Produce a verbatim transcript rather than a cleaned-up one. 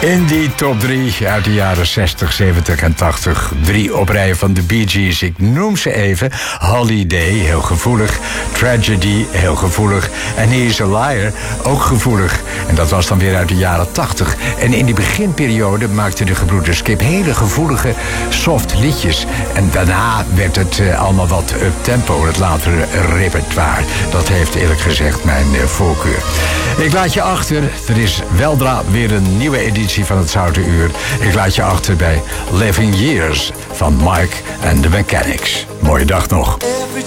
In die top drie uit de jaren zestig, zeventig en tachtig. Drie op rij van de Bee Gees. Ik noem ze even. Holiday, heel gevoelig. Tragedy, heel gevoelig. En He's a Liar, ook gevoelig. En dat was dan weer uit de jaren tachtig. En in die beginperiode maakten de gebroeders Skip hele gevoelige, soft liedjes. En daarna werd het uh, allemaal wat up-tempo, het latere repertoire. Dat heeft eerlijk gezegd mijn uh, voorkeur. Ik laat je achter. Er is weldra weer een nieuwe editie van het Zoute Uur. Ik laat je achter bij Living Years van Mike and the Mechanics. Mooie dag nog.